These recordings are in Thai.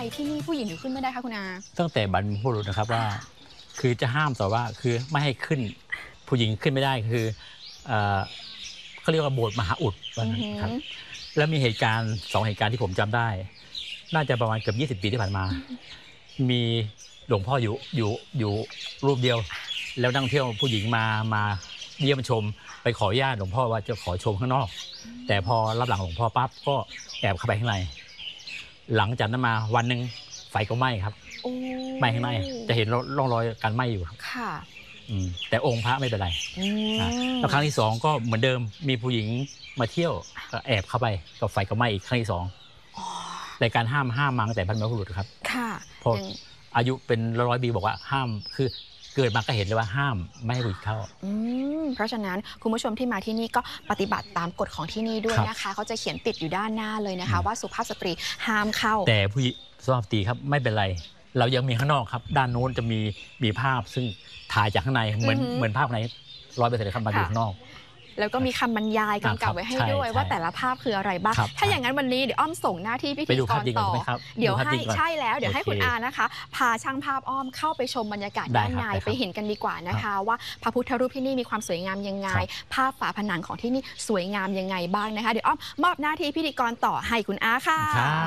ที่นี่ผู้หญิงถึงขึ้นไม่ได้คะคุณอาตั้งแต่บรรพบุรุษนะครับว่าคือจะห้ามแต่ว่าคือไม่ให้ขึ้นผู้หญิงขึ้นไม่ได้คือเขาเรียกว่าโบสถ์มหาอุดว่างั้นครับแล้วมีเหตุการณ์2เหตุการณ์ที่ผมจำได้น่าจะประมาณเกือบ20 ปีที่ผ่านมามีหลวงพ่ออยู่รูปเดียวแล้วนักท่องเที่ยวผู้หญิงมาเยี่ยมชมไปขออนุญาตหลวงพ่อว่าจะขอชมข้างนอกแต่พอรับหลังหลวงพ่อปั๊บก็แอบเข้าไปข้างในหลังจากนั้นมาวันหนึ่งไฟก็ไหม้ครับไหม้ข้างในจะเห็นร่องรอยการไหม้อยู่ครับค่ะแต่องค์พระไม่เป็นไรแล้วครั้งที่2ก็เหมือนเดิมมีผู้หญิงมาเที่ยวก็แอบเข้าไปก็ไฟก็ไหม้อีกครั้งที่2ในการห้ามมาตั้งแต่บรรพบุรุษครับค่ะพออายุเป็นร้อยปีบอกว่าห้ามคือเกิดมาก็เห็นเลยว่าห้ามไม่ให้ผู้หญิงเข้าเพราะฉะนั้นคุณผู้ชมที่มาที่นี่ก็ปฏิบัติตามกฎของที่นี่ด้วยนะคะเขาจะเขียนติดอยู่ด้านหน้าเลยนะคะว่าสุภาพสตรีห้ามเข้าแต่ผู้สุภาพสตรีครับไม่เป็นไรเรายังมีข้างนอกครับด้านโน้นจะมีภาพซึ่งถ่ายจากข้างในเหมือนภาพใน100%ครับมาดูข้างนอกแล้วก็มีคำบรรยายกำกับไว้ให้ด้วยว่าแต่ละภาพคืออะไรบ้างถ้าอย่างนั้นวันนี้เดี๋ยวอ้อมส่งหน้าที่พิธีกรต่อเดี๋ยวให้ใช่แล้วเดี๋ยวให้คุณอานะคะพาช่างภาพอ้อมเข้าไปชมบรรยากาศด้านในไปเห็นกันดีกว่านะคะว่าพระพุทธรูปที่นี่มีความสวยงามยังไงภาพฝาผนังของที่นี่สวยงามยังไงบ้างนะคะเดี๋ยวอ้อมมอบหน้าที่พิธีกรต่อให้คุณอาค่ะ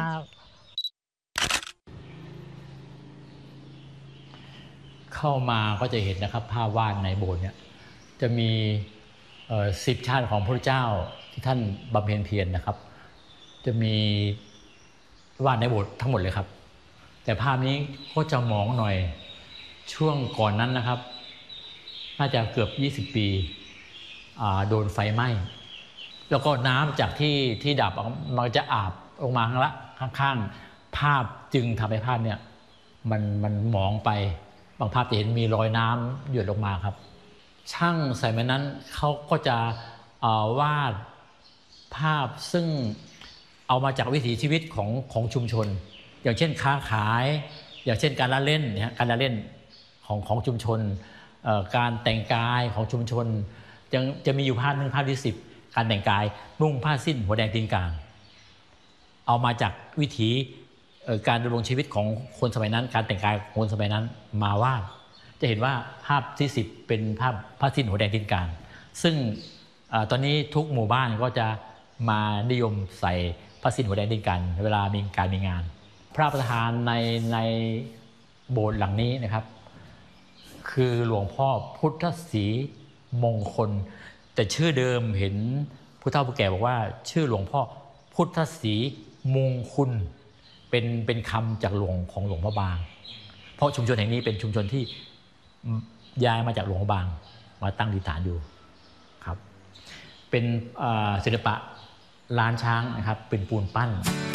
เข้ามาก็จะเห็นนะครับภาพวาดในโบสถ์เนี่ยจะมี10 ชาติของพระเจ้าที่ท่านบำเพ็ญเพียรนะครับจะมีวาดในโบสถ์ทั้งหมดเลยครับแต่ภาพนี้ก็จะหมองหน่อยช่วงก่อนนั้นนะครับน่าจะเกือบ20 ปีโดนไฟไหม้แล้วก็น้ำจากที่ดับมันจะอาบลงมาข้างๆภาพจึงทำให้ภาพเนี่ยมันหมองไปบางภาพจะเห็นมีรอยน้ำหยดลงมาครับช่างใส่ไม้นั้นเขาก็จะวาดภาพซึ่งเอามาจากวิถีชีวิตของชุมชนอย่างเช่นค้าขายอย่างเช่นการละเล่นการละเล่นของชุมชนการแต่งกายของชุมชนจะมีอยู่ภาพหนึ่งภาพที่10การแต่งกายนุ่งผ้าสิ้นหัวแดงตีนกาเอามาจากวิถีการดำรงชีวิตของคนสมัยนั้นการแต่งกายของคนสมัยนั้นมาวาดจะเห็นว่าภาพที่10เป็นภาพผ้าสิ้นหัวแดงตีนกาซึ่งตอนนี้ทุกหมู่บ้านก็จะมานิยมใส่ผ้าสิ้นหัวแดงตีนกาเวลามีการมีงานพระประธานในโบสถ์หลังนี้นะครับคือหลวงพ่อพุทธศรีมงคลแต่ชื่อเดิมเห็นผู้เฒ่าผู้แก่บอกว่าชื่อหลวงพ่อพุทธศรีมงคุณเป็นคำจากของหลวงพ่อบางเพราะชุมชนแห่งนี้เป็นชุมชนที่ย้ายมาจากหลวงพ่อบางมาตั้งดิษฐานอยู่ครับเป็นศิลปะล้านช้างนะครับเป็นปูนปั้น